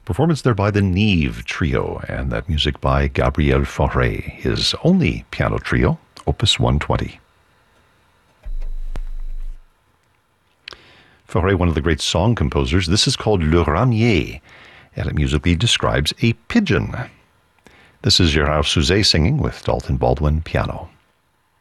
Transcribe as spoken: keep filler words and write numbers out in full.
Performance there by the Neve Trio, and that music by Gabriel Fauré, his only piano trio, Opus one twenty. Fauré, one of the great song composers, this is called Le Ramier, and it musically describes a pigeon. This is Gérard Souzet singing with Dalton Baldwin piano.